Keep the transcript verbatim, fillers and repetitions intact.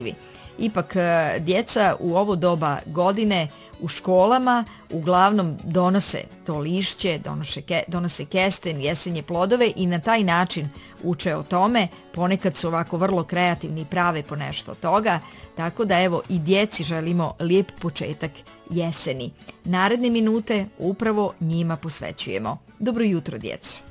Ipak djeca u ovo doba godine u školama uglavnom donose to lišće, donose, ke, donose kesten, jesenje plodove i na taj način uče o tome. Ponekad su ovako vrlo kreativni i prave po nešto od toga, tako da evo i djeci želimo lijep početak jeseni. Naredne minute upravo njima posvećujemo. Dobro jutro, djeco.